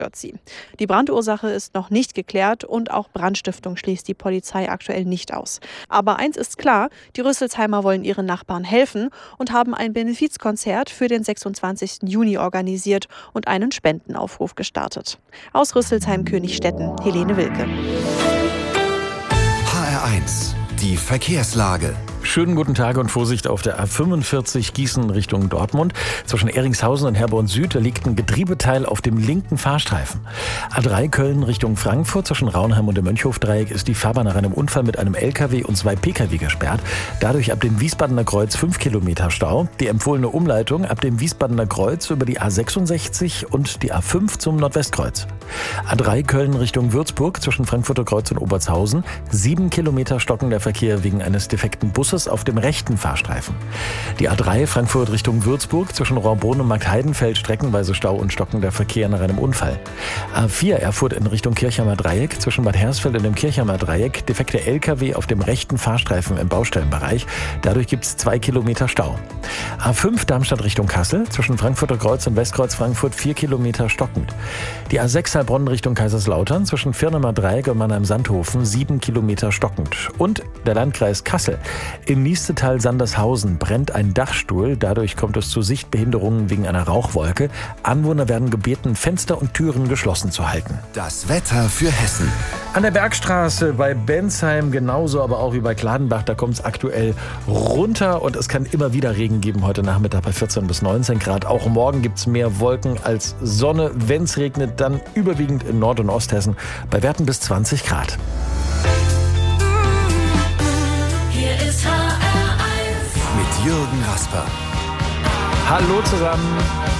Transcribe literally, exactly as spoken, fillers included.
stört sie. Die Brandursache ist noch nicht geklärt und auch Brandstiftung schließt die Polizei aktuell nicht aus. Aber eins ist klar, die Rüsselsheimer wollen ihren Nachbarn helfen und haben ein Benefizkonzert für den sechsundzwanzigsten Juni organisiert und einen Spendenaufruf gestartet. Aus Rüsselsheim-Königstetten, Helene Wilke. H R eins, die Verkehrslage. Schönen guten Tag und Vorsicht auf der A fünfundvierzig Gießen Richtung Dortmund. Zwischen Eringshausen und Herborn Süd liegt ein Getriebeteil auf dem linken Fahrstreifen. A drei Köln Richtung Frankfurt. Zwischen Raunheim und dem Mönchhofdreieck ist die Fahrbahn nach einem Unfall mit einem L K W und zwei P K W gesperrt. Dadurch ab dem Wiesbadener Kreuz fünf Kilometer Stau. Die empfohlene Umleitung ab dem Wiesbadener Kreuz über die A sechsundsechzig und die A fünf zum Nordwestkreuz. A drei Köln Richtung Würzburg. Zwischen Frankfurter Kreuz und Obertshausen. Sieben Kilometer stockender Verkehr wegen eines defekten Busses auf dem rechten Fahrstreifen. Die A drei Frankfurt Richtung Würzburg, zwischen Rohrbrunn und Marktheidenfeld streckenweise Stau und stockender Verkehr nach einem Unfall. A vier Erfurt in Richtung Kirchheimer Dreieck, zwischen Bad Hersfeld und dem Kirchheimer Dreieck, defekte L K W auf dem rechten Fahrstreifen im Baustellenbereich. Dadurch gibt es zwei Kilometer Stau. A fünf Darmstadt Richtung Kassel, zwischen Frankfurter Kreuz und Westkreuz Frankfurt vier Kilometer stockend. Die A sechs Heilbronn Richtung Kaiserslautern, zwischen Firnemer Dreieck und Mannheim-Sandhofen sieben Kilometer stockend. Und der Landkreis Kassel. Im Niestetal Sandershausen brennt ein Dachstuhl. Dadurch kommt es zu Sichtbehinderungen wegen einer Rauchwolke. Anwohner werden gebeten, Fenster und Türen geschlossen zu halten. Das Wetter für Hessen. An der Bergstraße bei Bensheim genauso, aber auch wie bei Kladenbach, da kommt es aktuell runter und es kann immer wieder Regen geben heute Nachmittag bei vierzehn bis neunzehn Grad. Auch morgen gibt es mehr Wolken als Sonne. Wenn es regnet, dann überwiegend in Nord- und Osthessen bei Werten bis zwanzig Grad. Mit Jürgen Rasper. Hallo zusammen.